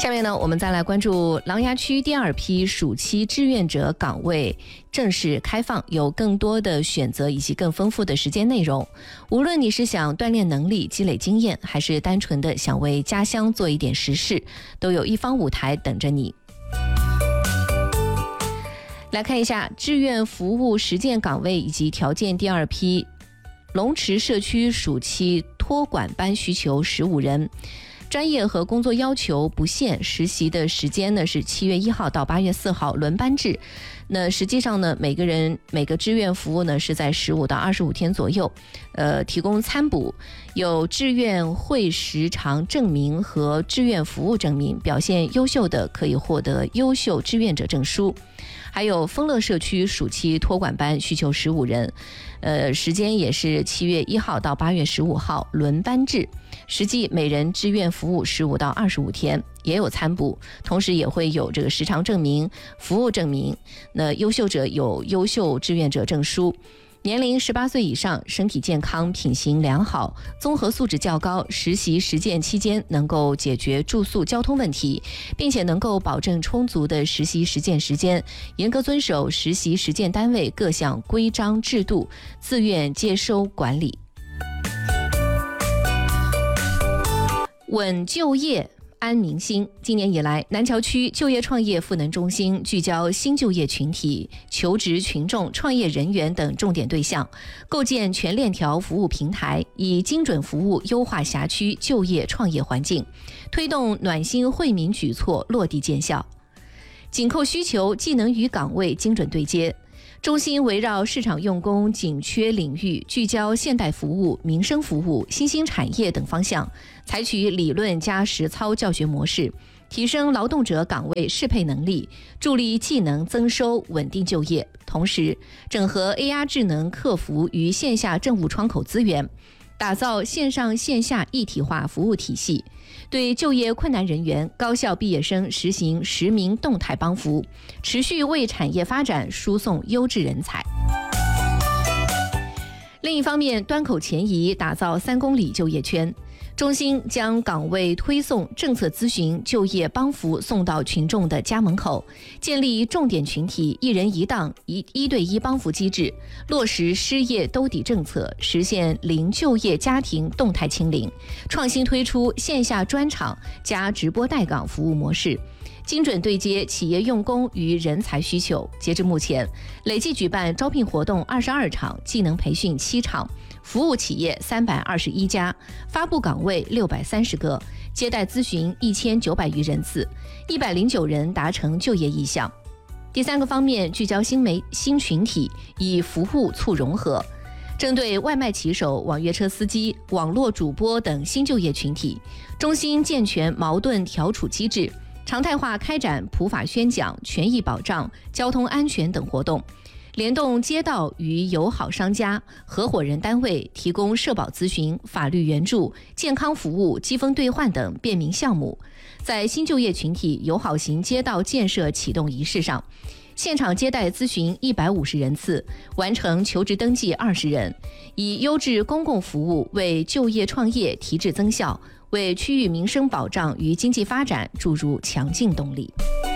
下面呢，我们再来关注琅琊区第2批暑期志愿者岗位正式开放，有更多的选择以及更丰富的时间内容。无论你是想锻炼能力、积累经验，还是单纯的想为家乡做一点实事，都有一方舞台等着你。来看一下志愿服务实践岗位以及条件第2批龙池社区暑期托管班需求15人。专业和工作要求不限，实习的时间呢是7月1号到8月4号，轮班制。那实际上呢，每个志愿服务呢是在15到25天左右，提供参补，有志愿会时长证明和志愿服务证明，表现优秀的可以获得优秀志愿者证书。还有丰乐社区暑期托管班需求15人，时间也是7月1号到8月15号，轮班制，实际每人志愿服务15到25天，也有参补，同时也会有这个时长证明、服务证明。那优秀者有优秀志愿者证书。年龄18岁以上，身体健康，品行良好，综合素质较高，实习实践期间能够解决住宿交通问题，并且能够保证充足的实习实践时间，严格遵守实习实践单位各项规章制度，自愿接收管理。稳就业安民心。今年以来，南桥区就业创业赋能中心聚焦新就业群体、求职群众、创业人员等重点对象，构建全链条服务平台，以精准服务优化辖区就业创业环境，推动暖心惠民举措落地见效。紧扣需求，技能与岗位精准对接。中心围绕市场用工紧缺领域，聚焦现代服务、民生服务、新兴产业等方向，采取理论加实操教学模式，提升劳动者岗位适配能力，助力技能增收、稳定就业。同时，整合 AR 智能客服与线下政务窗口资源，打造线上线下一体化服务体系，对就业困难人员、高校毕业生实行实名动态帮扶，持续为产业发展输送优质人才。另一方面，端口前移，打造3公里就业圈。中心将岗位推送、政策咨询、就业帮扶送到群众的家门口，建立重点群体1人1档1对1帮扶机制，落实失业兜底政策，实现零就业家庭动态清零。创新推出线下专场加直播带岗服务模式，精准对接企业用工与人才需求。截至目前，累计举办招聘活动22场，技能培训7场，服务企业321家，发布岗位630个，接待咨询1900余人次，109人达成就业意向。第3个方面，聚焦新群体，以服务促融合。针对外卖骑手、网约车司机、网络主播等新就业群体，中心健全矛盾调处机制，常态化开展普法宣讲、权益保障、交通安全等活动，联动街道与友好商家、合伙人单位提供社保咨询、法律援助、健康服务、积分兑换等便民项目。在新就业群体友好型街道建设启动仪式上，现场接待咨询150人次，完成求职登记20人，以优质公共服务为就业创业提质增效，为区域民生保障与经济发展注入强劲动力。